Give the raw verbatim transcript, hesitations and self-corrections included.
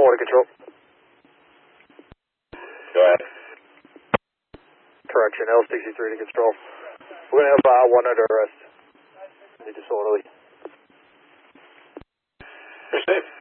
four to control. Go ahead. Correction, L sixty-three to control. We're going to have uh, one under arrest. Disorderly. You're safe.